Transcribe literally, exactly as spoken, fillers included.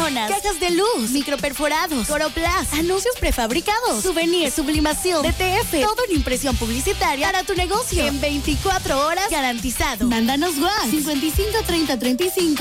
coronas, cajas de luz, microperforados, coroplast, anuncios prefabricados, souvenirs, sublimación, D T F, todo en impresión publicitaria para tu negocio. En veinticuatro horas garantizado. Mándanos WhatsApp cincuenta y cinco treinta treinta y cinco